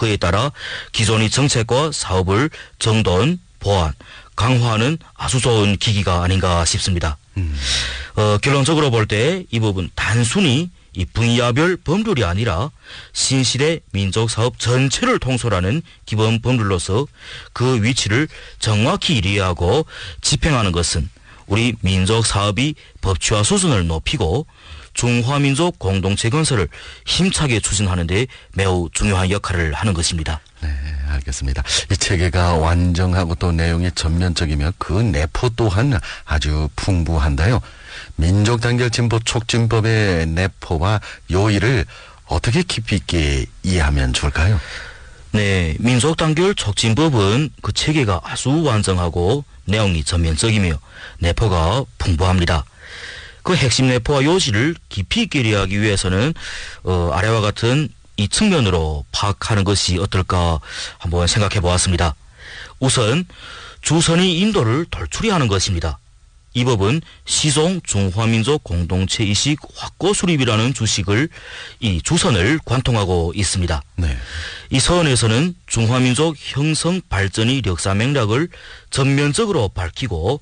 그에 따라 기존의 정책과 사업을 정돈, 보완, 강화하는 아주 좋은 기기가 아닌가 싶습니다. 결론적으로 볼 때 이 법은 단순히 이 분야별 법률이 아니라 신시대 민족사업 전체를 통솔하는 기본 법률로서 그 위치를 정확히 이해하고 집행하는 것은 우리 민족사업이 법치화 수준을 높이고 중화민족 공동체 건설을 힘차게 추진하는 데 매우 중요한 역할을 하는 것입니다. 네, 알겠습니다. 이 체계가 완전하고 또 내용이 전면적이며 그 내포 또한 아주 풍부한데요. 민족단결진보 촉진법의 내포와 요의를 어떻게 깊이 있게 이해하면 좋을까요? 네, 민족단결 촉진법은 그 체계가 아주 완전하고 내용이 전면적이며 내포가 풍부합니다. 그 핵심 내포와 요지를 깊이 있게 이해하기 위해서는 아래와 같은 이 측면으로 파악하는 것이 어떨까 한번 생각해 보았습니다. 우선 조선이 인도를 돌출이하는 것입니다. 이 법은 시종 중화민족 공동체 이식 확고 수립이라는 주식을 이 조선을 관통하고 있습니다. 네. 이 서원에서는 중화민족 형성 발전의 역사 맥락을 전면적으로 밝히고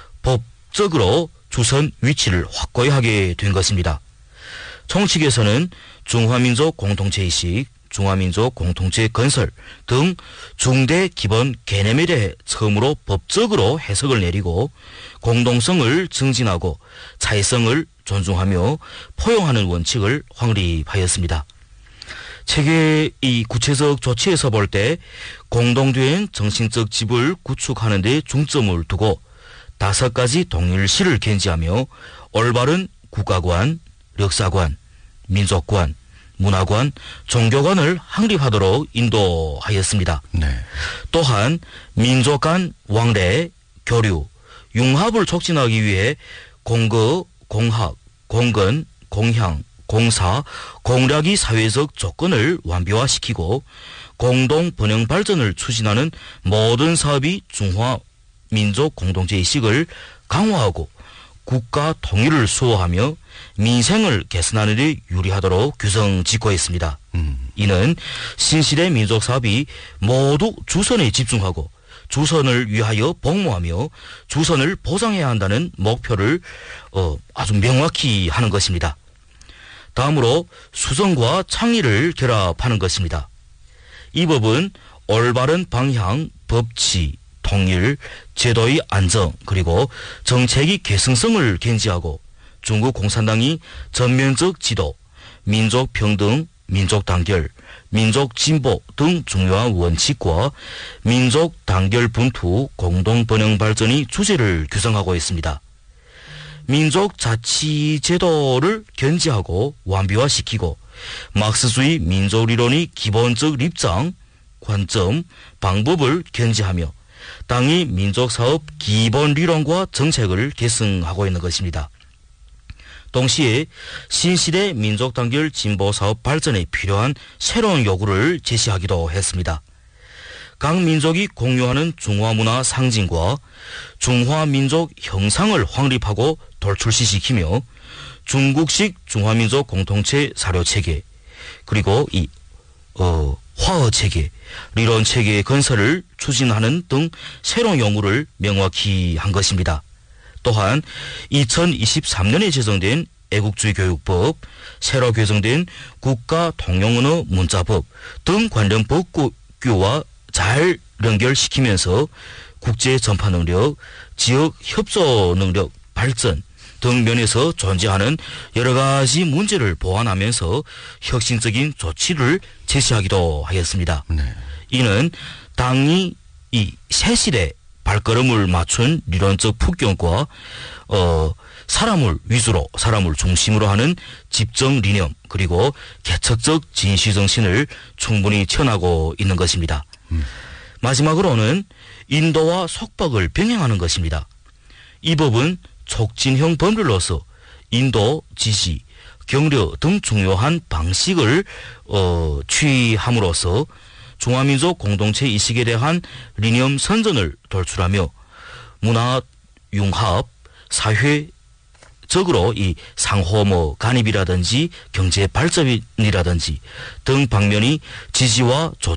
법적으로 조선 위치를 확고히 하게 된 것입니다. 정치계에서는 중화민족 공동체 이식, 중화민족 공동체 건설 등 중대 기본 개념에 대해 처음으로 법적으로 해석을 내리고 공동성을 증진하고 차이성을 존중하며 포용하는 원칙을 확립하였습니다. 체계의 이 구체적 조치에서 볼 때 공동된 정신적 집을 구축하는 데 중점을 두고 5가지 동일시를 견지하며 올바른 국가관, 역사관, 민족관, 문화관, 종교관을 확립하도록 인도하였습니다. 네. 또한 민족 간 왕래, 교류, 융합을 촉진하기 위해 공거, 공학, 공건, 공향, 공사, 공략의 사회적 조건을 완비화시키고 공동 번영 발전을 추진하는 모든 사업이 중화 민족 공동체 의식을 강화하고 국가 통일을 수호하며 민생을 개선하는 데 유리하도록 규정 짓고있습니다. 이는 신시대 민족사업이 모두 조선에 집중하고 조선을 위하여 복무하며 조선을 보장해야 한다는 목표를 아주 명확히 하는 것입니다. 다음으로 수정과 창의를 결합하는 것입니다. 이 법은 올바른 방향, 법치, 통일, 제도의 안정, 그리고 정책의 개성성을 견지하고 중국 공산당이 전면적 지도, 민족 평등, 민족 단결, 민족 진보 등 중요한 원칙과 민족 단결 분투 공동 번영 발전의 주제를 규정하고 있습니다. 민족 자치 제도를 견지하고 완비화시키고 막스주의 민족리론의 기본적 입장, 관점, 방법을 견지하며 당의 민족사업 기본리론과 정책을 계승하고 있는 것입니다. 동시에 신시대 민족단결 진보사업 발전에 필요한 새로운 요구를 제시하기도 했습니다. 각 민족이 공유하는 중화문화 상징과 중화민족 형상을 확립하고 돌출시시키며 중국식 중화민족 공동체 사료체계 그리고 이 화어체계, 리론체계의 건설을 추진하는 등 새로운 용어를 명확히 한 것입니다. 또한 2023년에 제정된 애국주의 교육법, 새로 개정된 국가통용언어 문자법 등 관련 법규와 잘 연결시키면서 국제 전파 능력, 지역 협조 능력 발전 등 면에서 존재하는 여러 가지 문제를 보완하면서 혁신적인 조치를 제시하기도 하였습니다. 네. 이는 당이 이 새시대 발걸음을 맞춘 리론적 품격과 사람을 위주로 사람을 중심으로 하는 집정 리념 그리고 개척적 진시정신을 충분히 체현하고 있는 것입니다. 마지막으로는 인도와 속박을 병행하는 것입니다. 이 법은 촉진형 법률로서 인도, 지시, 경려 등 중요한 방식을 취함으로써 중화민족 공동체 이식에 대한 리념 선전을 돌출하며 문화 융합, 사회적으로 이 상호 간입이라든지 경제 발전이라든지 등 방면이 지지와